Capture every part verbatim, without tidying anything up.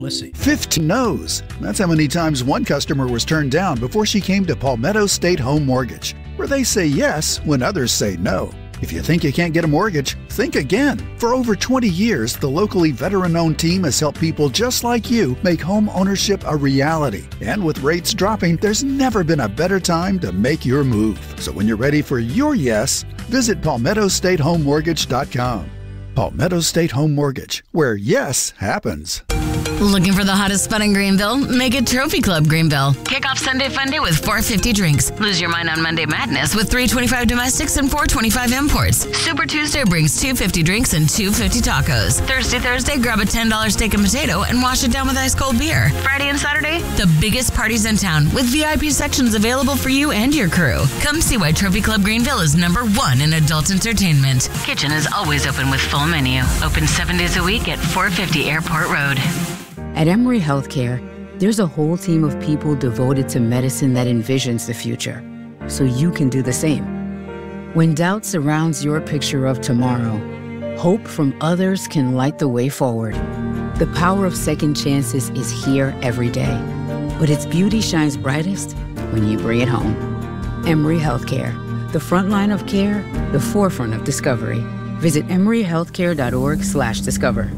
fifteen no's. That's how many times one customer was turned down before she came to Palmetto State Home Mortgage, where they say yes when others say no. If you think you can't get a mortgage, think again. For over twenty years, the locally veteran-owned team has helped people just like you make home ownership a reality. And with rates dropping, there's never been a better time to make your move. So when you're ready for your yes, visit palmetto state home mortgage dot com. Palmetto State Home Mortgage, where yes happens. Looking for the hottest spot in Greenville? Make it Trophy Club Greenville. Kick off Sunday Fun Day with four fifty drinks. Lose your mind on Monday Madness with three twenty-five domestics and four twenty-five imports. Super Tuesday brings two fifty drinks and two fifty tacos. Thursday, Thursday, grab a ten dollars steak and potato and wash it down with ice cold beer. Friday and Saturday, the biggest parties in town with V I P sections available for you and your crew. Come see why Trophy Club Greenville is number one in adult entertainment. Kitchen is always open with full menu. Open seven days a week at four fifty Airport Road. At Emory Healthcare, there's a whole team of people devoted to medicine that envisions the future, so you can do the same. When doubt surrounds your picture of tomorrow, hope from others can light the way forward. The power of second chances is here every day, but its beauty shines brightest when you bring it home. Emory Healthcare, the front line of care, the forefront of discovery. Visit emory healthcare dot org slash discover.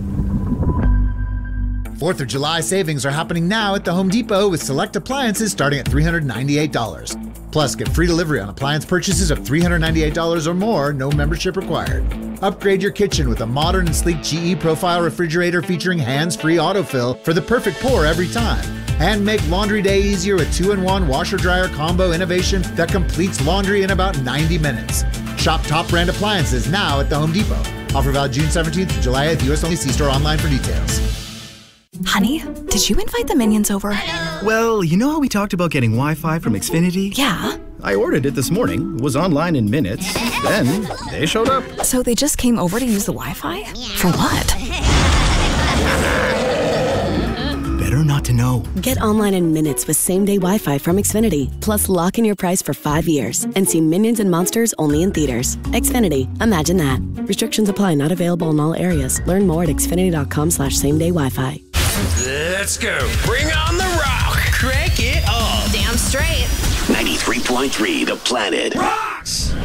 fourth of July savings are happening now at the Home Depot with select appliances starting at three hundred ninety-eight dollars. Plus, get free delivery on appliance purchases of three hundred ninety-eight dollars or more, no membership required. Upgrade your kitchen with a modern and sleek G E Profile refrigerator featuring hands-free autofill for the perfect pour every time. And make laundry day easier with two in one washer-dryer combo innovation that completes laundry in about ninety minutes. Shop top brand appliances now at the Home Depot. Offer valid June seventeenth to July eighth, U S only. See store online for details. Honey, did you invite the Minions over? Well, you know how we talked about getting Wi-Fi from Xfinity? Yeah. I ordered it this morning, was online in minutes, then they showed up. So they just came over to use the Wi-Fi? For what? Better not to know. Get online in minutes with same-day Wi-Fi from Xfinity. Plus, lock in your price for five years and see Minions and Monsters only in theaters. Xfinity. Imagine that. Restrictions apply. Not available in all areas. Learn more at xfinity.com slash same-day Wi-Fi. Let's go. Bring on the rock. Crank it up. Damn straight. ninety-three point three The Planet. Rocks!